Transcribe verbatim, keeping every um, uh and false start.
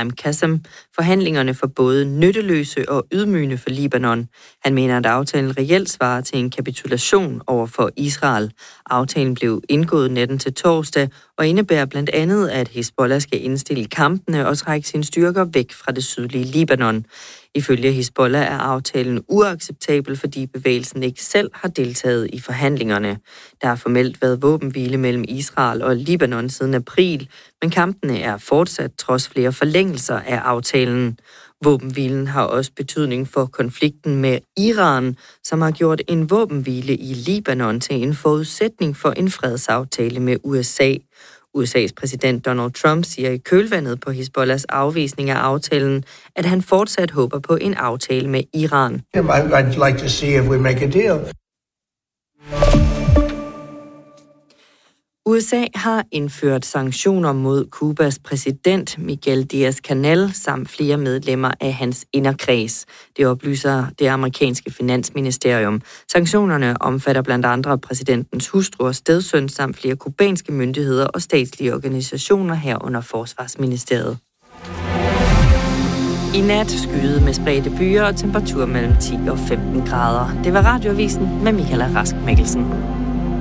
Haim Qassem, forhandlingerne for både nytteløse og ydmygende for Libanon. Han mener, at aftalen reelt svarer til en kapitulation over for Israel. Aftalen blev indgået natten til torsdag og indebærer blandt andet, at Hizbollah skal indstille kampene og trække sine styrker væk fra det sydlige Libanon. Ifølge Hizbollah er aftalen uacceptabel, fordi bevægelsen ikke selv har deltaget i forhandlingerne. Der har formelt været våbenhvile mellem Israel og Libanon siden april, men kampene er fortsat trods flere forlængelser af aftalen. Våbenhvilen har også betydning for konflikten med Iran, som har gjort en våbenhvile i Libanon til en forudsætning for en fredsaftale med U S A. U S A's præsident Donald Trump siger i kølvandet på Hizbollahs afvisning af aftalen, at han fortsat håber på en aftale med Iran. I'd like to see if we make a deal. U S A har indført sanktioner mod Cubas præsident Miguel Díaz-Canel samt flere medlemmer af hans inderkreds. Det oplyser det amerikanske finansministerium. Sanktionerne omfatter blandt andre præsidentens hustru og stedsøn samt flere kubanske myndigheder og statslige organisationer herunder Forsvarsministeriet. I nat skyede med spredte byer og temperatur mellem ti og femten grader. Det var Radioavisen med Michaela Rask Mikkelsen.